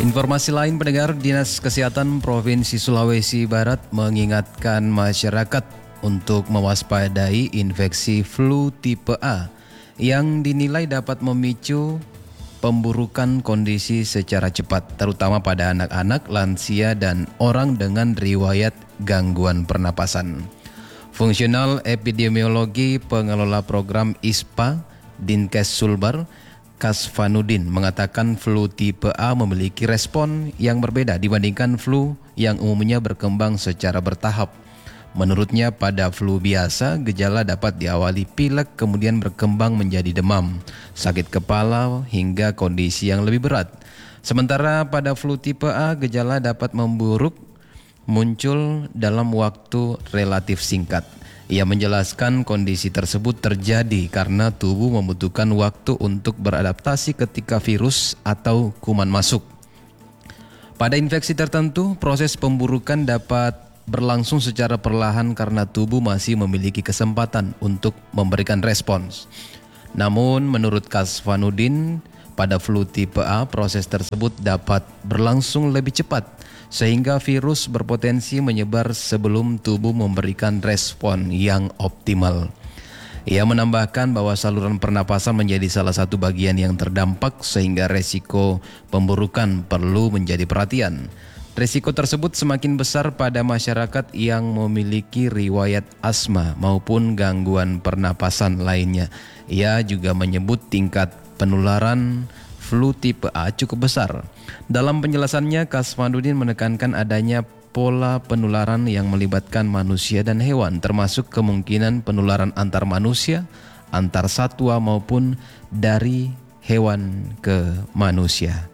Informasi lain, pendengar, Dinas Kesehatan Provinsi Sulawesi Barat mengingatkan masyarakat untuk mewaspadai infeksi flu tipe A yang dinilai dapat memicu pemburukan kondisi secara cepat, terutama pada anak-anak, lansia, dan orang dengan riwayat gangguan pernapasan. Fungsional Epidemiologi Pengelola Program ISPA Dinkes Sulbar, Kasfanudin, mengatakan flu tipe A memiliki respon yang berbeda dibandingkan flu yang umumnya berkembang secara bertahap. Menurutnya, pada flu biasa, gejala dapat diawali pilek, kemudian berkembang menjadi demam, sakit kepala, hingga kondisi yang lebih berat. Sementara pada flu tipe A, gejala dapat memburuk, muncul dalam waktu relatif singkat. Ia menjelaskan kondisi tersebut terjadi karena tubuh membutuhkan waktu untuk beradaptasi ketika virus atau kuman masuk. Pada infeksi tertentu, proses pemburukan dapat berlangsung secara perlahan karena tubuh masih memiliki kesempatan untuk memberikan respons. Namun menurut Kasfanudin, pada flu tipe A proses tersebut dapat berlangsung lebih cepat sehingga virus berpotensi menyebar sebelum tubuh memberikan respon yang optimal. Ia menambahkan bahwa saluran pernapasan menjadi salah satu bagian yang terdampak sehingga resiko pemburukan perlu menjadi perhatian. Risiko tersebut semakin besar pada masyarakat yang memiliki riwayat asma maupun gangguan pernapasan lainnya. Ia juga menyebut tingkat penularan flu tipe A cukup besar. Dalam penjelasannya, Kasfanudin menekankan adanya pola penularan yang melibatkan manusia dan hewan, termasuk kemungkinan penularan antar manusia, antar satwa maupun dari hewan ke manusia.